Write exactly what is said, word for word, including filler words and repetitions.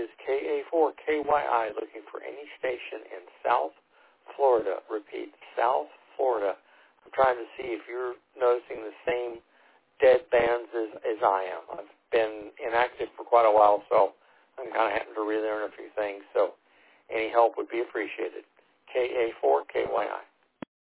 is K A four K Y I, looking for any station in South Florida. Repeat, South Florida. I'm trying to see if you're noticing the same dead bands as, as I am. I've been inactive for quite a while, so I'm kind of having to relearn a few things. So any help would be appreciated. K A four K Y I.